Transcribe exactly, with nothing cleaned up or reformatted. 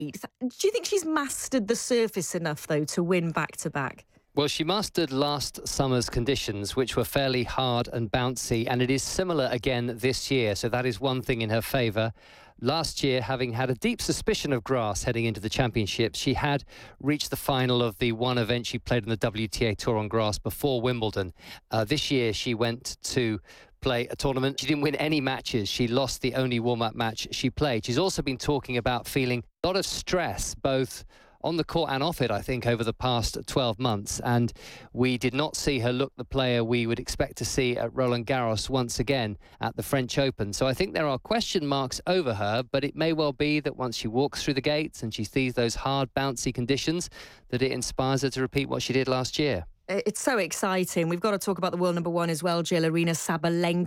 Do you think she's mastered the surface enough, though, to win back-to-back? Well, she mastered last summer's conditions, which were fairly hard and bouncy, and it is similar again this year, so that is one thing in her favour. Last year, having had a deep suspicion of grass heading into the championships, she had reached the final of the one event she played on the W T A Tour on grass before Wimbledon. Uh, this year, she went to play a tournament. She didn't win any matches. She lost the only warm-up match she played. She's also been talking about feeling a lot of stress, both on the court and off it, I think, over the past twelve months. And we did not see her look the player we would expect to see at Roland Garros once again at the French Open. So I think there are question marks over her, but it may well be that once she walks through the gates and she sees those hard, bouncy conditions, that it inspires her to repeat what she did last year. It's so exciting. We've got to talk about the world number one as well, Jill, Aryna Sabalenka.